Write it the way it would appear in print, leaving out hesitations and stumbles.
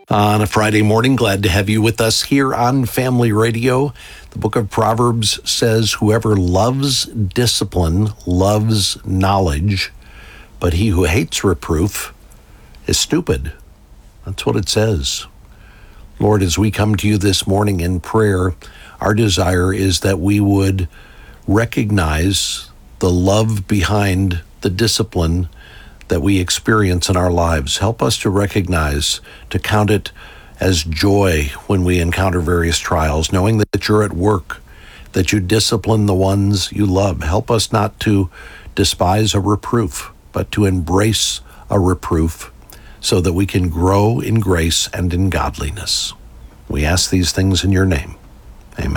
On a Friday morning, glad to have you with us here on Family Radio. The book of Proverbs says, whoever loves discipline loves knowledge, but he who hates reproof is stupid. That's what it says. Lord, as we come to you this morning in prayer, our desire is that we would recognize the love behind the discipline that we experience in our lives. Help us to recognize, to count it as joy when we encounter various trials, knowing that you're at work, that you discipline the ones you love. Help us not to despise a reproof, but to embrace a reproof so that we can grow in grace and in godliness. We ask these things in your name.